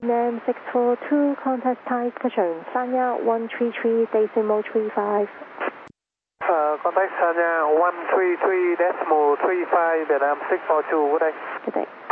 Name 642, contact type 133.35. Contact Sanya 133.35, Vietnam 642, good day. Good day.